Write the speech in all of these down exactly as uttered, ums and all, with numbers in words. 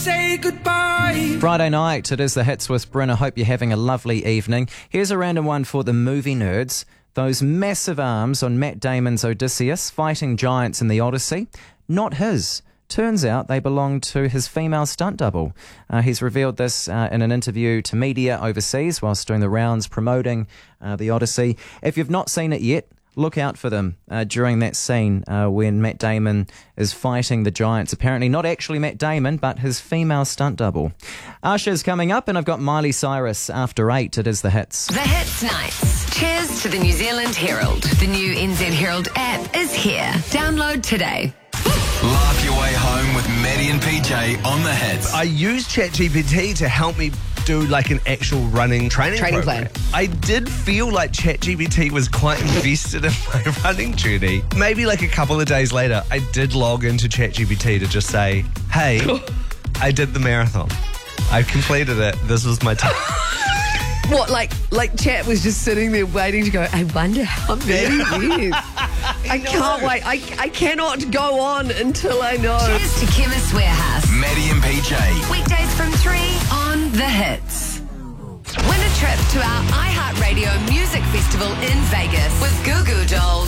say goodbye. Friday night, it is the Hits with Bryn. I hope you're having a lovely evening. Here's a random one for the movie nerds. Those massive arms on Matt Damon's Odysseus fighting giants in the Odyssey, not his. Turns out they belong to his female stunt double. Uh, he's revealed this uh, in an interview to media overseas whilst doing the rounds promoting uh, the Odyssey. If you've not seen it yet, look out for them uh, during that scene uh, when Matt Damon is fighting the giants. Apparently not actually Matt Damon, but his female stunt double. Usher's coming up, and I've got Miley Cyrus after eight. It is the Hits. The Hits Nights. Cheers to the New Zealand Herald. The new N Z Herald app is here. Download today. Laugh your way home with Maddie and P J on the Hits. I used ChatGPT to help me do like an actual running training, Training program. plan. I did feel like ChatGPT was quite invested in my running journey. Maybe like a couple of days later, I did log into ChatGPT to just say, hey, I did the marathon. I completed it. This was my time. What, like like Chat was just sitting there waiting to go, I wonder how many years. I can't wait. I, I cannot go on until I know. Cheers to Chemist Warehouse. Maddie and P J. Weekdays from three on The Hits. Win a trip to our iHeartRadio Music Festival in Vegas with Goo Goo Dolls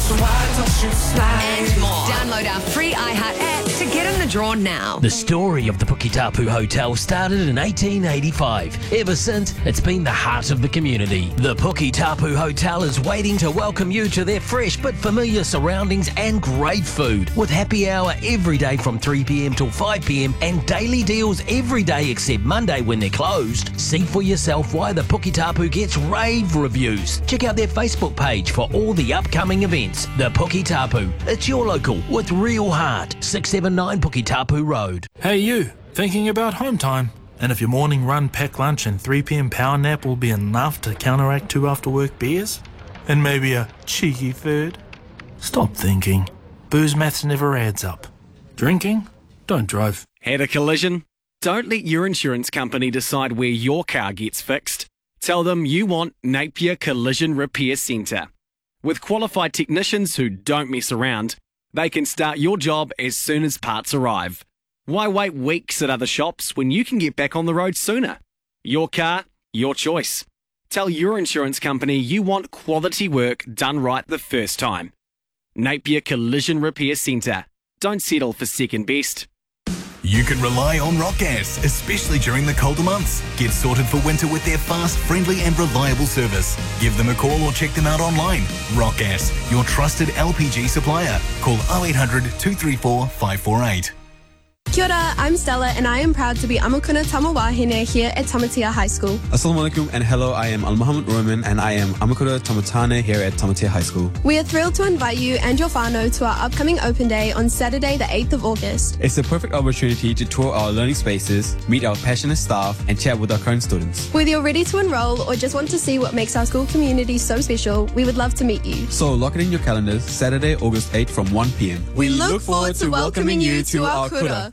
and more. Download our free iHeart app to get in the draw now. The story of the Puketapu Hotel started in eighteen eighty-five. Ever since, it's been the heart of the community. The Puketapu Hotel is waiting to welcome you to their fresh but familiar surroundings and great food. With happy hour every day from three p.m. till five p.m. and daily deals every day except Monday when they're closed. See for yourself why the Puketapu gets rave reviews. Check out their Facebook page for all the upcoming events. The Puketapu. It's your local with real heart. six seventy-nine Puketapu Road. Hey you, thinking about home time? And if your morning run, pack lunch and three p.m. power nap will be enough to counteract two after work beers? And maybe a cheeky third? Stop thinking. Booze maths never adds up. Drinking? Don't drive. Had a collision? Don't let your insurance company decide where your car gets fixed. Tell them you want Napier Collision Repair Centre. With qualified technicians who don't mess around, they can start your job as soon as parts arrive. Why wait weeks at other shops when you can get back on the road sooner? Your car, your choice. Tell your insurance company you want quality work done right the first time. Napier Collision Repair Centre. Don't settle for second best. You can rely on Rock Gas, especially during the colder months. Get sorted for winter with their fast, friendly and reliable service. Give them a call or check them out online. Rock Gas, your trusted L P G supplier. Call oh eight hundred, two three four, five four eight. Kia ora, I'm Stella and I am proud to be Amakuna Tamawahine here at Tamatea High School. Assalamu alaikum and hello, I am Al Muhammad Roman and I am Amakura Tamatane here at Tamatea High School. We are thrilled to invite you and your whānau to our upcoming open day on Saturday the eighth of August. It's a perfect opportunity to tour our learning spaces, meet our passionate staff and chat with our current students. Whether you're ready to enroll or just want to see what makes our school community so special, we would love to meet you. So lock it in your calendars, Saturday, August eighth from one p.m. We, we look, look forward to welcoming you to our kura.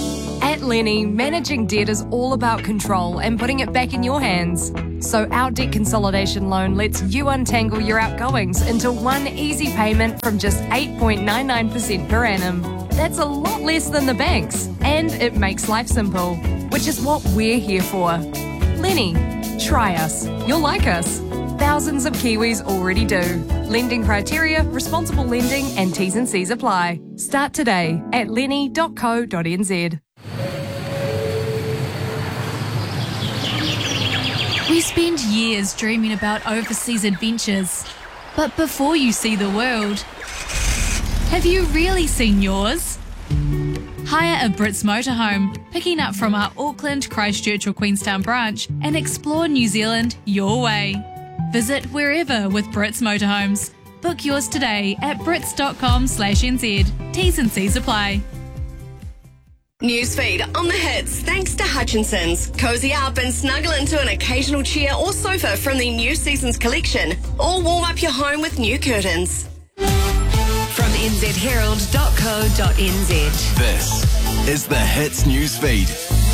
At Lenny, managing debt is all about control and putting it back in your hands. So our debt consolidation loan lets you untangle your outgoings into one easy payment from just eight point nine nine percent per annum. That's a lot less than the banks, and it makes life simple, which is what we're here for. Lenny, try us. You'll like us. Thousands of Kiwis already do. Lending criteria, responsible lending and T's and C's apply. Start today at lenny dot co dot n z. We spend years dreaming about overseas adventures. But before you see the world, have you really seen yours? Hire a Brits motorhome, picking up from our Auckland, Christchurch or Queenstown branch, and explore New Zealand your way. Visit wherever with Brits Motorhomes. Book yours today at brits dot com slash n z. T's and C's apply. Newsfeed on the Hits, thanks to Hutchinson's. Cozy up and snuggle into an occasional chair or sofa from the new season's collection, or warm up your home with new curtains. From n z herald dot co dot n z. This is the Hits Newsfeed.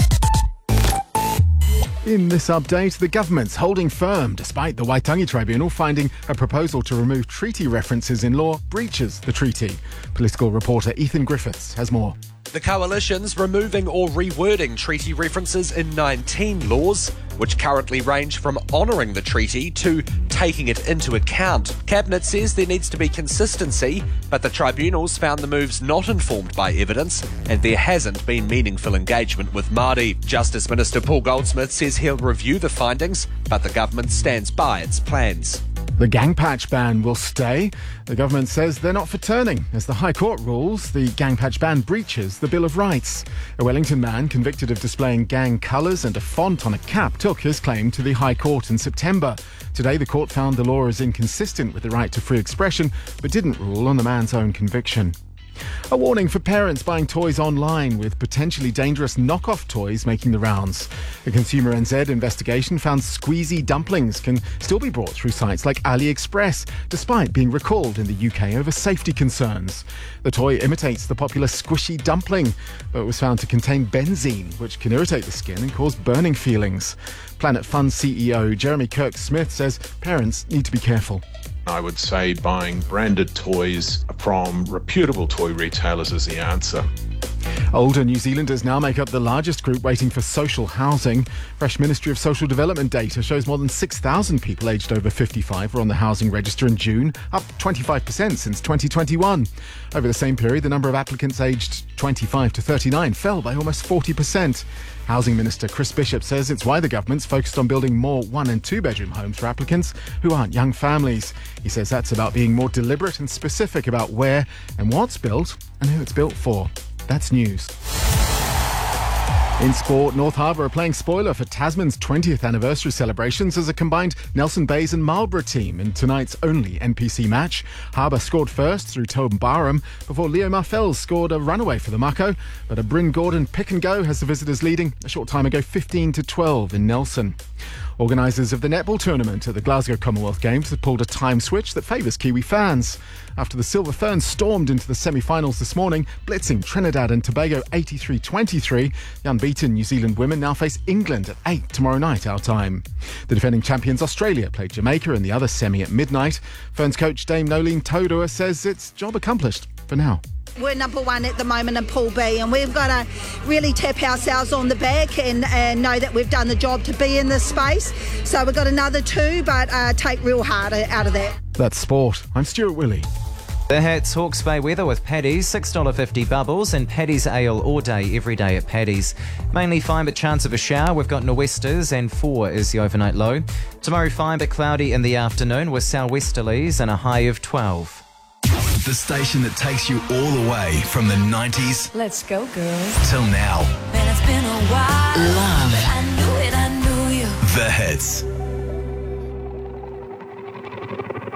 In this update, the government's holding firm despite the Waitangi Tribunal finding a proposal to remove treaty references in law breaches the treaty. Political reporter Ethan Griffiths has more. The coalition's removing or rewording treaty references in nineteen laws, which currently range from honouring the treaty to taking it into account. Cabinet says there needs to be consistency, but the tribunals found the moves not informed by evidence, and there hasn't been meaningful engagement with Māori. Justice Minister Paul Goldsmith says he'll review the findings, but the government stands by its plans. The gang patch ban will stay. The government says they're not for turning. As the High Court rules, the gang patch ban breaches the Bill of Rights. A Wellington man convicted of displaying gang colours and a font on a cap took his claim to the High Court in September. Today, the court found the law is inconsistent with the right to free expression, but didn't rule on the man's own conviction. A warning for parents buying toys online, with potentially dangerous knockoff toys making the rounds. The Consumer N Z investigation found squeezy dumplings can still be bought through sites like AliExpress, despite being recalled in the U K over safety concerns. The toy imitates the popular squishy dumpling, but was found to contain benzene, which can irritate the skin and cause burning feelings. Planet Fun C E O Jeremy Kirk-Smith says parents need to be careful. I would say buying branded toys from reputable toy retailers is the answer. Older New Zealanders now make up the largest group waiting for social housing. Fresh Ministry of Social Development data shows more than six thousand people aged over fifty-five were on the housing register in June, up twenty-five percent since twenty twenty-one. Over the same period, the number of applicants aged twenty-five to thirty-nine fell by almost forty percent. Housing Minister Chris Bishop says it's why the government's focused on building more one and two bedroom homes for applicants who aren't young families. He says that's about being more deliberate and specific about where and what's built and who it's built for. That's news. In sport, North Harbour are playing spoiler for Tasman's twentieth anniversary celebrations as a combined Nelson Bays and Marlborough team in tonight's only N P C match. Harbour scored first through Tobin Barham before Leo Marfels scored a runaway for the Mako, but a Bryn Gordon pick and go has the visitors leading a short time ago fifteen to twelve in Nelson. Organisers of the netball tournament at the Glasgow Commonwealth Games have pulled a time switch that favours Kiwi fans. After the Silver Ferns stormed into the semi-finals this morning, blitzing Trinidad and Tobago eighty-three twenty-three, the unbeaten New Zealand women now face England at eight tomorrow night our time. The defending champions Australia played Jamaica in the other semi at midnight. Ferns coach Dame Nolene Todua says it's job accomplished for now. We're number one at the moment in Pool B, and we've got to really tap ourselves on the back and, and know that we've done the job to be in this space. So we've got another two, but uh, take real hard out of that. That's sport. I'm Stuart Willey. The Hats Hawke's Bay weather with Paddy's, six dollars fifty bubbles, and Paddy's Ale all day, every day at Paddy's. Mainly fine but chance of a shower. We've got nor'westers and four is the overnight low. Tomorrow fine but cloudy in the afternoon with sou'westerlies and a high of twelve. The station that takes you all the way from the nineties. Let's go, girls. Till now. Man, it's been a while. Love. I knew it, I knew you. The Hits.